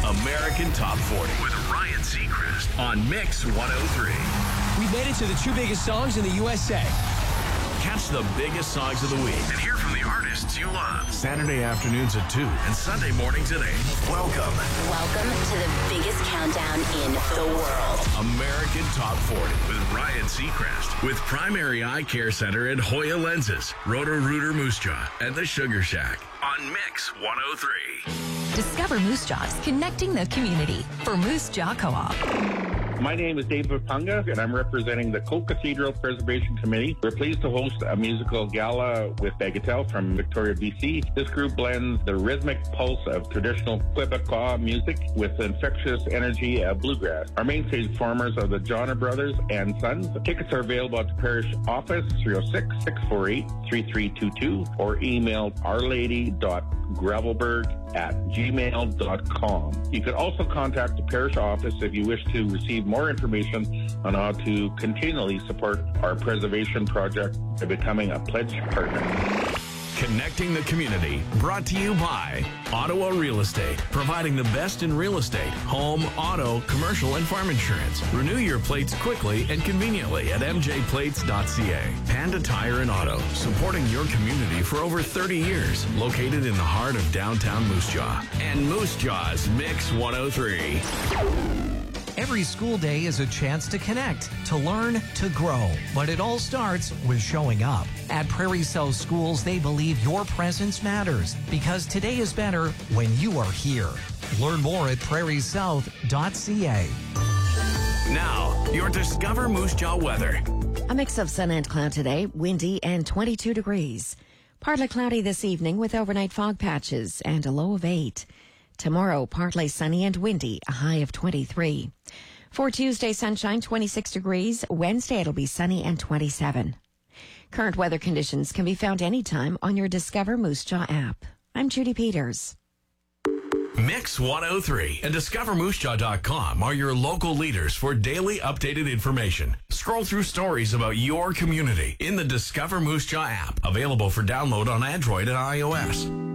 American Top 40 with Ryan Seacrest on Mix 103. We made it to the two biggest songs in the USA. Catch the biggest songs of the week and hear from the artists you love. Saturday afternoons at 2 and Sunday mornings at 8. Welcome to the biggest countdown in the world. American Top 40 with Ryan Seacrest. With Primary Eye Care Center at Hoya Lenses, Roto-Rooter Moose Jaw, and the Sugar Shack on Mix 103. Discover Moose Jaws, connecting the community for Moose Jaw Co-op. My name is David Punga, and I'm representing the Coke Cathedral Preservation Committee. We're pleased to host a musical gala with Bagatelle from Victoria, BC. This group blends the rhythmic pulse of traditional Quebecois music with the infectious energy of bluegrass. Our main stage performers are the Johnner Brothers and Sons. Tickets are available at the parish office, 306-648-3322, or email ourlady.gravelberg@gmail.com. You can also contact the parish office if you wish to receive more information on how to continually support our preservation project by becoming a pledge partner. Connecting the community, brought to you by Ottawa Real Estate, providing the best in real estate, home, auto, commercial, and farm insurance. Renew your plates quickly and conveniently at mjplates.ca. Panda Tire and Auto, supporting your community for over 30 years, located in the heart of downtown Moose Jaw. And Moose Jaw's Mix 103. Every school day is a chance to connect, to learn, to grow. But it all starts with showing up. At Prairie South Schools, they believe your presence matters because today is better when you are here. Learn more at prairiesouth.ca. Now, your Discover Moose Jaw weather. A mix of sun and cloud today, windy and 22 degrees. Partly cloudy this evening with overnight fog patches and a low of 8. Tomorrow, partly sunny and windy, a high of 23. For Tuesday, sunshine, 26 degrees. Wednesday, it'll be sunny and 27. Current weather conditions can be found anytime on your Discover Moose Jaw app. I'm Judy Peters. Mix 103 and DiscoverMooseJaw.com are your local leaders for daily updated information. Scroll through stories about your community in the Discover Moose Jaw app, available for download on Android and iOS.